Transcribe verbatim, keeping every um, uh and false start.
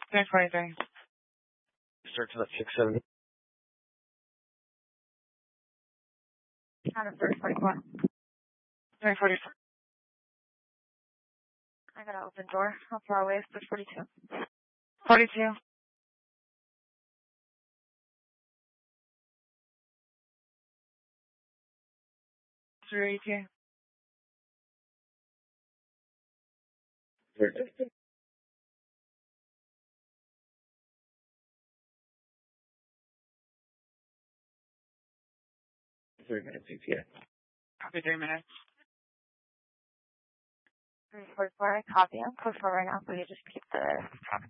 three forty-three. Start to the six seventy. Out of three forty-four. three forty-four. I got an open door. How far away is three forty-two? forty-two. three eighty-two. Three minutes, yeah. Copy three minutes. three forty-four, copy. I'm close for right now, so you just keep the